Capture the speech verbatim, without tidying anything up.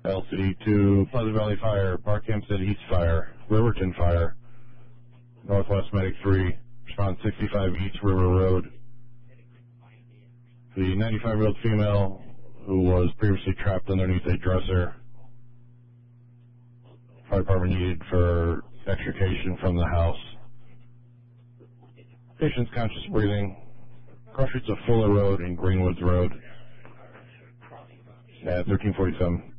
L C to Pleasant Valley Fire, Park Hempstead East Fire, Riverton Fire, Northwest Medic three, respond sixty-five East River Road. The ninety-five-year-old female who was previously trapped underneath a dresser. Fire department needed for extrication from the house. Patient's conscious breathing. Cross streets of Fuller Road and Greenwoods Road at thirteen forty-seven.